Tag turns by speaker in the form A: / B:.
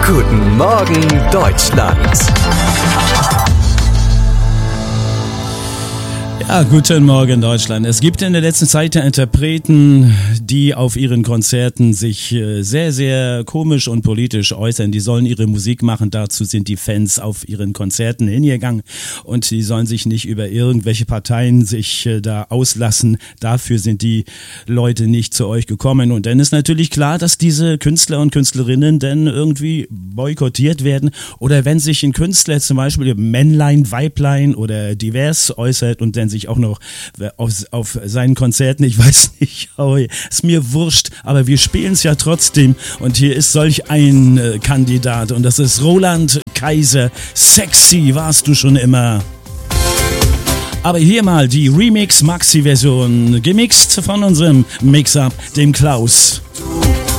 A: Guten Morgen Deutschland.
B: Ja, guten Morgen Deutschland. Es gibt in der letzten Zeit ja Interpreten, die auf ihren Konzerten sich sehr, sehr komisch und politisch äußern. Die sollen ihre Musik machen, dazu sind die Fans auf ihren Konzerten hingegangen und die sollen sich nicht über irgendwelche Parteien sich da auslassen. Dafür sind die Leute nicht zu euch gekommen. Und dann ist natürlich klar, dass diese Künstler und Künstlerinnen dann irgendwie boykottiert werden. Oder wenn sich ein Künstler zum Beispiel Männlein, Weiblein oder divers äußert und dann sich auch noch auf seinen Konzerten, ich weiß nicht, ist mir wurscht, aber wir spielen es ja trotzdem und hier ist solch ein Kandidat und das ist Roland Kaiser. Sexy warst du schon immer. Aber hier mal die Remix-Maxi-Version, gemixt von unserem Mix-Up, dem Klaus.